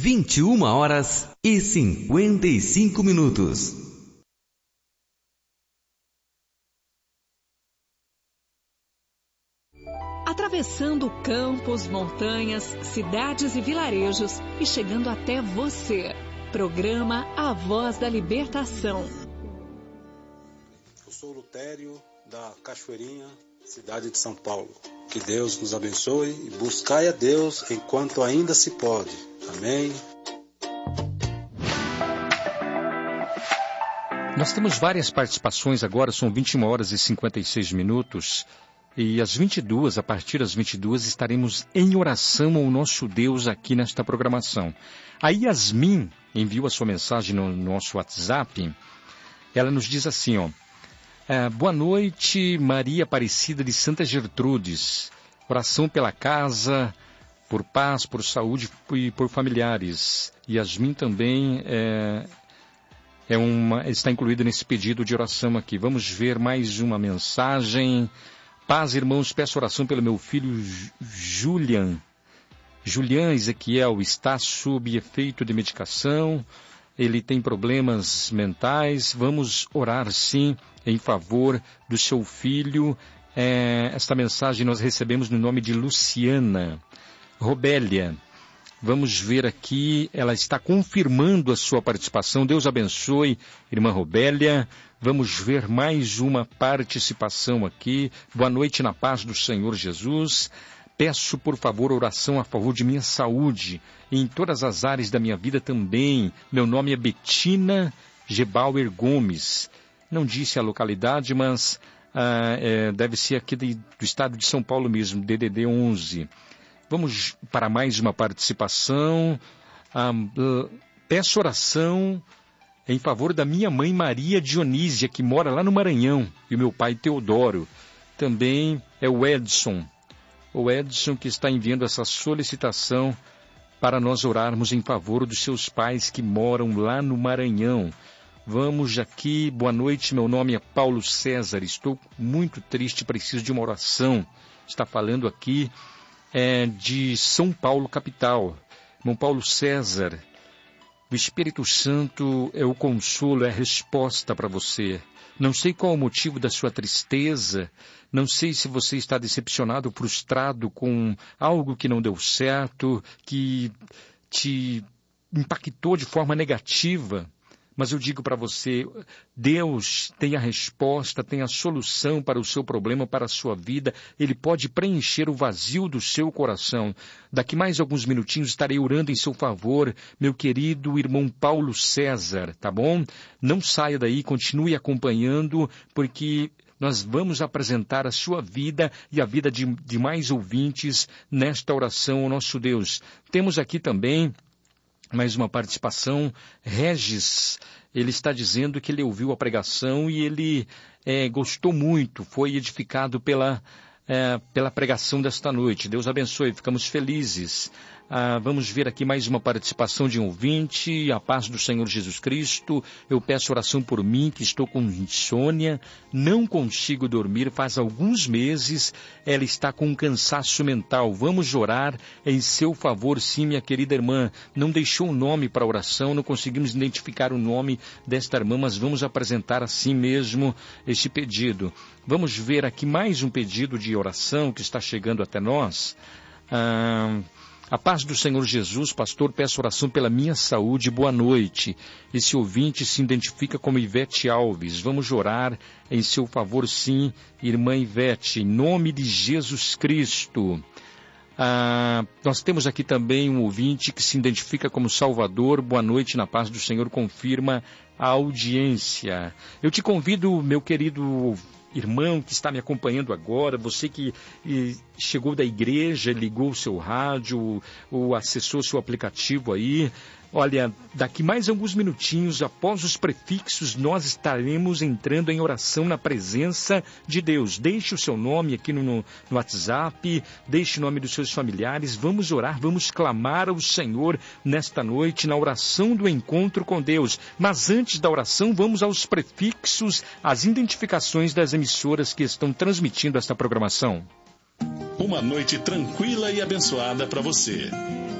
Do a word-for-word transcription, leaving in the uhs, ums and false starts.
vinte e uma horas e cinquenta e cinco minutos. Atravessando campos, montanhas, cidades e vilarejos e chegando até você. Programa A Voz da Libertação. Eu sou o Lutério, da Cachoeirinha, cidade de São Paulo. Que Deus nos abençoe e buscai a Deus enquanto ainda se pode. Amém. Nós temos várias participações agora, são vinte e uma horas e cinquenta e seis minutos. E às vinte e duas, a partir das vinte e duas, estaremos em oração ao nosso Deus aqui nesta programação. A Yasmin enviou a sua mensagem no nosso WhatsApp. Ela nos diz assim, ó. É, boa noite, Maria Aparecida de Santa Gertrudes. Oração pela casa, por paz, por saúde e por familiares. Yasmin também é, é uma, está incluída nesse pedido de oração aqui. Vamos ver mais uma mensagem. Paz, irmãos, peço oração pelo meu filho Julian. Julian Ezequiel está sob efeito de medicação, ele tem problemas mentais. Vamos orar, sim, em favor do seu filho. É, esta mensagem nós recebemos no nome de Luciana. Robélia, vamos ver aqui, ela está confirmando a sua participação. Deus abençoe, irmã Robélia. Vamos ver mais uma participação aqui. Boa noite na paz do Senhor Jesus. Peço, por favor, oração a favor de minha saúde e em todas as áreas da minha vida também. Meu nome é Betina Gebauer Gomes. Não disse a localidade, mas ah, é, deve ser aqui de, do estado de São Paulo mesmo, D D D onze. Vamos para mais uma participação. Ah, peço oração em favor da minha mãe Maria Dionísia, que mora lá no Maranhão, e o meu pai Teodoro. Também é o Edson. O Edson que está enviando essa solicitação para nós orarmos em favor dos seus pais que moram lá no Maranhão. Vamos aqui, boa noite, meu nome é Paulo César, estou muito triste, preciso de uma oração. Está falando aqui é, de São Paulo, capital. Irmão Paulo César, o Espírito Santo é o consolo, é a resposta para você. Não sei qual o motivo da sua tristeza, não sei se você está decepcionado, frustrado com algo que não deu certo, que te impactou de forma negativa. Mas eu digo para você, Deus tem a resposta, tem a solução para o seu problema, para a sua vida. Ele pode preencher o vazio do seu coração. Daqui mais alguns minutinhos estarei orando em seu favor, meu querido irmão Paulo César, tá bom? Não saia daí, continue acompanhando, porque nós vamos apresentar a sua vida e a vida de, de mais ouvintes nesta oração ao nosso Deus. Temos aqui também mais uma participação. Regis, ele está dizendo que ele ouviu a pregação e ele é, gostou muito, foi edificado pela, é, pela pregação desta noite. Deus abençoe, ficamos felizes. Ah, vamos ver aqui mais uma participação de um ouvinte. A paz do Senhor Jesus Cristo. Eu peço oração por mim, que estou com insônia, não consigo dormir faz alguns meses. Ela está com um cansaço mental. Vamos orar em seu favor, sim, minha querida irmã. Não deixou o nome para a oração, não conseguimos identificar o nome desta irmã, mas vamos apresentar assim mesmo este pedido. Vamos ver aqui mais um pedido de oração que está chegando até nós. Ah... A paz do Senhor Jesus, pastor, peço oração pela minha saúde, boa noite. Esse ouvinte se identifica como Ivete Alves. Vamos orar em seu favor, sim, irmã Ivete, em nome de Jesus Cristo. Ah, nós temos aqui também um ouvinte que se identifica como Salvador. Boa noite, na paz do Senhor, confirma a audiência. Eu te convido, meu querido irmão que está me acompanhando agora, você que e, chegou da igreja, ligou o seu rádio, ou acessou seu aplicativo aí. Olha, daqui mais alguns minutinhos, após os prefixos, nós estaremos entrando em oração na presença de Deus. Deixe o seu nome aqui no, no WhatsApp, deixe o nome dos seus familiares. Vamos orar, vamos clamar ao Senhor nesta noite, na oração do encontro com Deus. Mas antes da oração, vamos aos prefixos, as identificações das emissoras que estão transmitindo esta programação. Uma noite tranquila e abençoada para você.